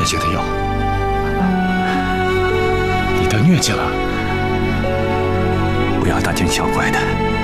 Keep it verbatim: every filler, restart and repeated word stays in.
疥的药。你得疟疾了。 不要大惊小怪的。